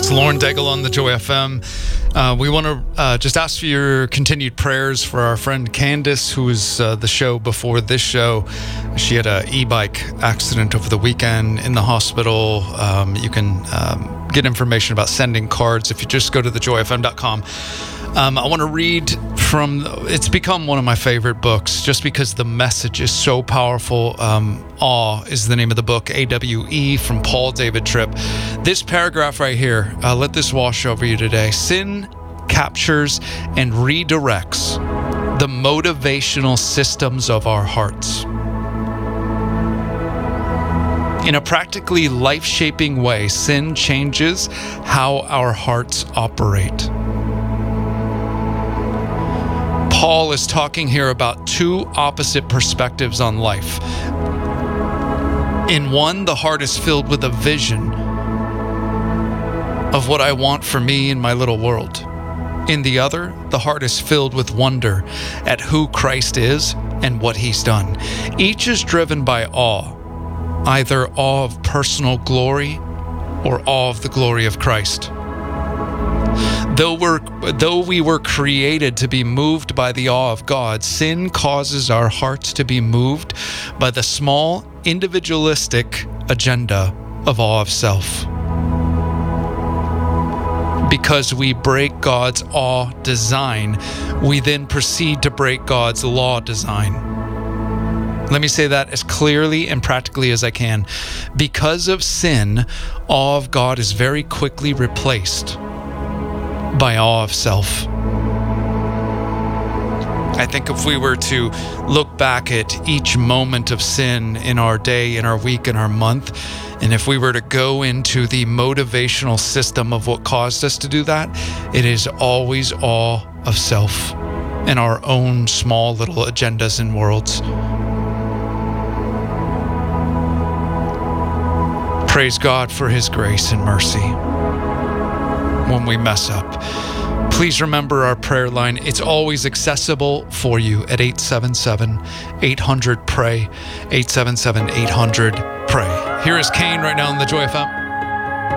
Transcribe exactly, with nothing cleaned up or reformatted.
It's Lauren Daigle on the Joy F M. Uh, we want to uh, just ask for your continued prayers for our friend Candace, who was uh, the show before this show. She had an e-bike accident over the weekend in the hospital. Um, you can um, get information about sending cards if you just go to the joy f m dot com. Um, I want to read from, it's become one of my favorite books just because the message is so powerful. Um, Awe is the name of the book, A W E, from Paul David Tripp. This paragraph right here, uh, let this wash over you today. Sin captures and redirects the motivational systems of our hearts. In a practically life-shaping way, sin changes how our hearts operate. Paul is talking here about two opposite perspectives on life. In one, the heart is filled with a vision of what I want for me in my little world. In the other, the heart is filled with wonder at who Christ is and what he's done. Each is driven by awe, either awe of personal glory or awe of the glory of Christ. Though we're, though we were created to be moved by the awe of God, sin causes our hearts to be moved by the small, individualistic agenda of awe of self. Because we break God's awe design, we then proceed to break God's law design. Let me say that as clearly and practically as I can. Because of sin, awe of God is very quickly replaced by awe of self. I think if we were to look back at each moment of sin in our day, in our week, in our month, and if we were to go into the motivational system of what caused us to do that, it is always awe of self and our own small little agendas and worlds. Praise God for his grace and mercy when we mess up. Please remember our prayer line. It's always accessible for you at eight seven seven, eight hundred, pray, eight seven seven, eight hundred, pray. Here is Kane right now on the Joy F M.